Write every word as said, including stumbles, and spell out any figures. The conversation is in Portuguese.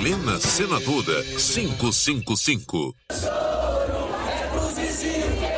Helena Senadora, quinhentos e cinquenta e cinco. É pros vizinhos.